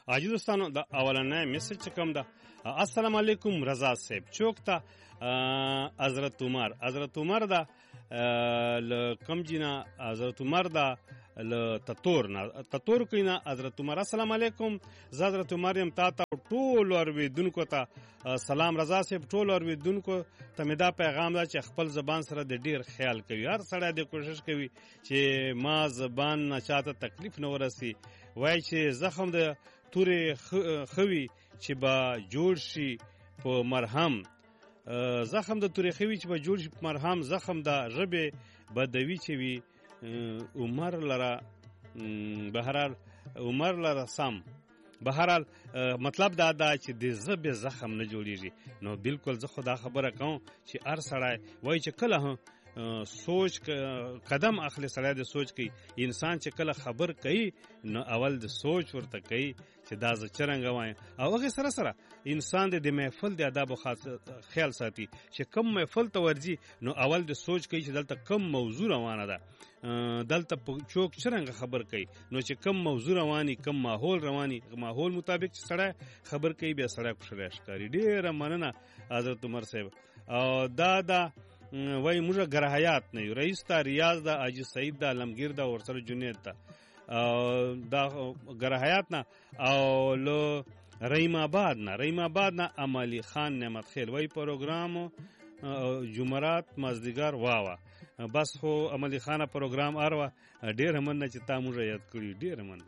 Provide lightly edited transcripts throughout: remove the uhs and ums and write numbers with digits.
اجي دوستانو د اولنې میسج چې کوم ده السلام علیکم رضا صاحب چوکتا حضرت عمر دا ل کم جنا حضرت عمر دا ل تطور کینا حضرت عمر السلام علیکم حضرت عمر يم تا ټول ور ویدونکو ته سلام رضا صاحب ټول ور ویدونکو ته مې دا پیغام دا چې خپل زبان سره د ډیر خیال کوي هر سړی د کوشش کوي چې ما زبان نه چاته تکلیف نه ورسي وای چې زخم د تورې خوي چې با جوړ شي په مرهم زخم د تورې خوي چې با جوړ شي په مرهم زخم د ژبې بدوي چې وي عمر لرا بهرال عمر لرا سم بهرال مطلب دا چې د زبې زخم نه جوړیږي نو بالکل زه خدا خبره کوم چې هر سړی وای چې کله سوچ قدم اخلي سړی د سوچ کوي انسان چې کله خبر کوي نو اول د سوچ ورته کوي چې دا ز چرنګ وایم او هغه سره سره انسان د محفل د آداب خیال ساتي چې کم محفل ته ورځي نو اول د سوچ کوي چې دلته کم موضوع روانه ده دلته چوک چرنګ خبر کوي نو چې کم موضوع رواني کم ماحول رواني ماحول مطابق سړی خبر کوي به سړی خوشاله ښکاري ډېر مننه حضرت عمر صاحب او دا وای موږ ګرهیات نه یو رئیس تا ریاض دا اجي سعید دا علمگیر دا ورسره جنید تا دا ګرهیات نه او لو رحیم آباد نه عملی خان نعمت خیل وای پروګرام جمعرات مازدیګر واوا بس خو عملی خانه پروګرام اروا ډیر مننه چې تا موږ یاد کړی ډیر مننه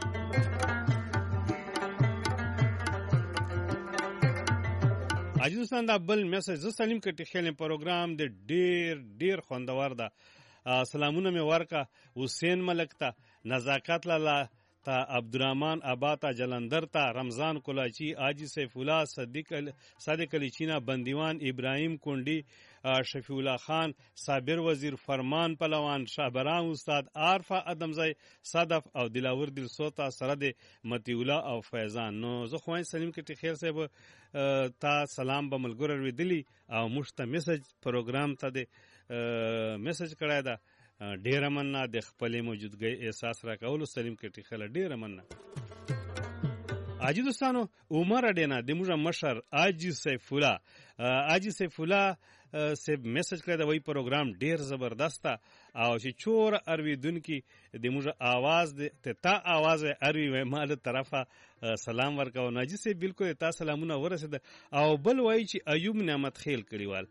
اجازه دا بل میسج ز سلیم کټی خلم پروګرام د ډیر خوندور ده سلامونه می ورکا حسین ملک ته نزاکت لاله تا عبدالرحمن آبا تا جلندر تا رمضان کلاچی آجی سیف اللہ صادق علی چینا بندیوان ابراہیم کنڈی شفیع اللہ خان صابر وزیر فرمان پلوان شاہبرام استاد عارفہ ادمزائی صدف او دلاور دل سوتا سرد متی اللہ او فیضان نو زخوان سلیم کٹی خیر صاحب تا سلام با ملګر ویدلی او مشتا میسج پروگرام تا دے میسج کړای دا ډیره مننه د خپلې موجودګۍ احساس راکولو سلیم کټي خله ډیره مننه اجي دوستانو عمر اډینا د موږ مشر اجي سیف الله سه میسج کړی دا وی پروګرام ډیر زبردست او چې چور ارویدونکو د موږ आवाज ته आवाज اروي مال طرفه سلام ورکاو ناجی سه بالکل تا سلامونه ورسید او بل وای چې ایوب نعمت خیل کړیوال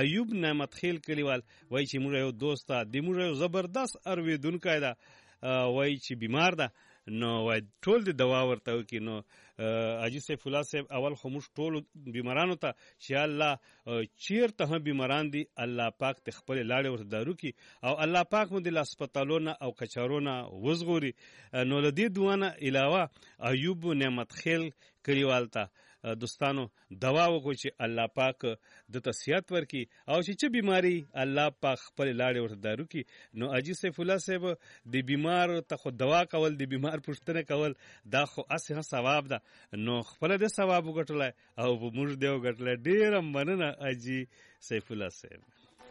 وای چې موږ یو دوست د موږ یو زبردست ارویدونکو دا وای چې بیمار ده نو وای ټول د دوا ورته وکي نو اجي سیف الله صاحب اول خاموش ټول بیمارانو ته چې الله چیرته هم بیماران دي الله پاک ته خپل لاړې ورته دارو کی او الله پاک مو د هسپتالونو او کچارونو وزغوري نو لدی دوانه علاوه ایوب نعمت خیل کړیوالتا دوستانو دوا وکړو چې الله پاک د صحت ورکي او چې بیماری الله پاک خپل لاړې ورته دارو کی نو اجي سیف الله صاحب د بیمار ته خو دوا کول د بیمار پوښتنه کول دا خو اسه ثواب ده نو خپل د ثواب وګټلای او موږ دیو وګټلای ډیر مننه اجي سیف الله صاحب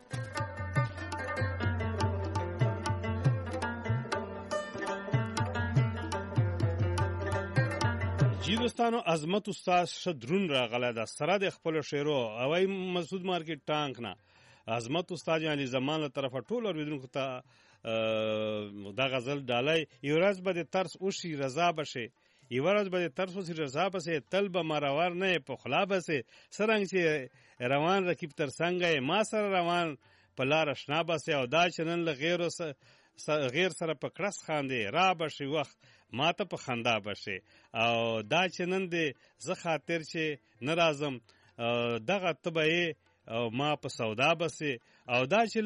جی دوستانو عظمت استاد شدرون راغله دا سره د خپل شعرو اوای مسعود مارکیټ ټانک نه عظمت استاد یعنی زمان له طرفه ټول اوریدونکو ته دا غزل ډالای یورز به د ترس اوشي رضا بشه یورز به د ترس اوشي رضا بشه طلب مروار نه په خلا بشه سرنګ چې روان رکیب تر څنګه ما سره روان پلار شنا بشه او دا چنن له غیر سره په کړس خاندې را بشي وخت ماته په خندا بشي او دا چنن دې زه خاطر چې ناراضم دغه تبعه او ما په سودا بسه او دا چې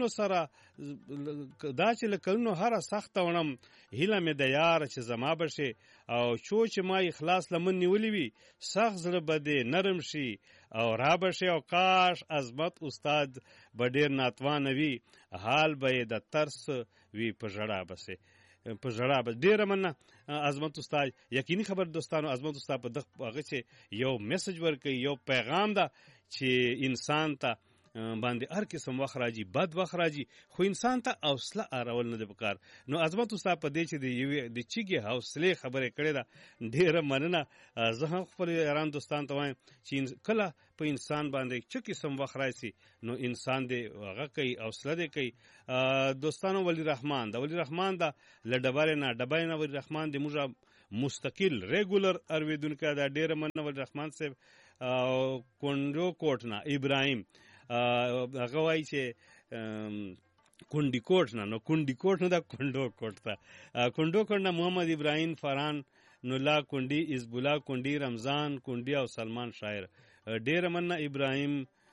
لکلونو هر سخت ونم هیله مې د یار چې زما بشه او چې ما اخلاص لمن نیولې وي سخت زړه بده نرم شي او را بشه او کاش عظمت استاد بډیر ناتوان وي حال به د ترس وی په جړه بسه په جړه به ډیر مننه عظمت استاد یقیني خبر دوستانو عظمت استاد په دغه چې یو میسج ورکړي یو پیغام ده چې انسان ته باندې هر قسم وخت راځي بد وخت راځي خو انسان ته حوصله اړول نه دی پکار نو عظمت استاد په دې چې د چیګي حوصله خبرې کړې ده ډیره مننه زه هم خپل یاران دوستان ته وایم چې کله په انسان باندې چې قسم وخت راځي نو انسان دې هغه کوي حوصله دې کوي دوستانو ولی رحمان دا لډبره نه ډبای نه ولی رحمان دې موږ مستقل ریګولر اوریدونکو دا ډیره مننه ولی رحمان صاحب کونډو کوټ نه ابراهیم هغه وایي چې کونډی کوټ نه نو کونډی کوټ نه دا کونډو کوټ ته کونډو کوټ نه محمد ابراهیم فران نولا کونډی ازبولا کونډی رمضان کونډی او سلمان شاعر ډیره مننه ابراهیم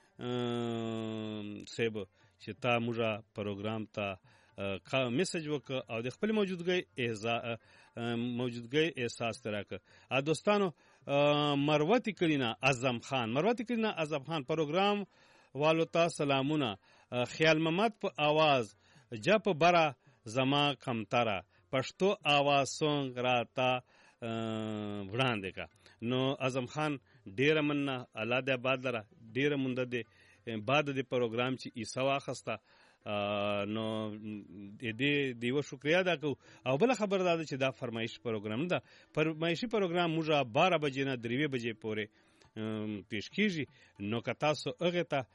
صاحب چې تا موږ پروګرام ته میسج وکړه او د خپل موجودګۍ احساس تراکه دوستانو مروتی کلینا اعظم خان پروګرام والو ته سلامونه خیال محمد په आवाज جپ برا زما کمتره پښتو आवाज سونګ راتا وړاندې کا نو اعظم خان ډیر مننه الله دې آباد لره ډیر مونږ دې بعد د پروګرام چې ایسا واخسته نو دې دیو شکریا دا کو او بل خبر دا چې دا فرمایش پروګرام ده فرمایشي پروګرام موږ 12 بجې نه 3 بجې پورې پیش کیږي نو که تاسو هغه ته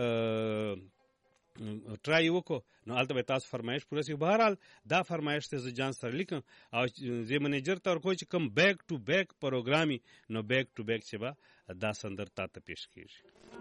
ټرای وکړو نو البته تاسو فرمایش پوره سی بهرحال دا فرمایش ته ځان سره لیکم او زه منیجر تر کوی چې کوم بیک ټو بیک پروګرامي نو بیک ټو بیک چې با دا سندر ته پیش کیږي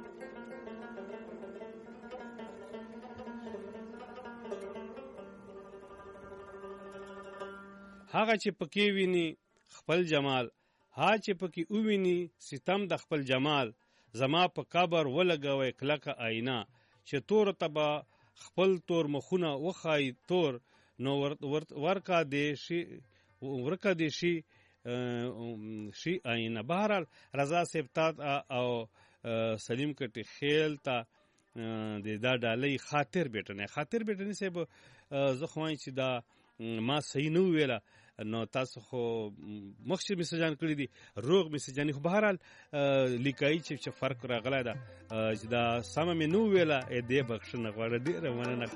هغه چې پکې ویني خپل جمال ها چې پکې وویني ستم د خپل جمال زما په قبر ولګوي کلکه آینه چې تور تبا خپل تور مخونه وخای تور نو ورکا دی شي آینه بهرحال رضا سبتات او سلیم کټي خیل تا د دا ډالۍ خاطر بیٹنه صاحب زه خوای چې دا ما صحیح نو ویلا نو تاسو خو مخکې میسجان کړی دي روغ میسجان خو بهرحال لیکای چې فرق راغلی دا چې دا سم مې نو ویلا دې بخښنه غواړم ډیره مننه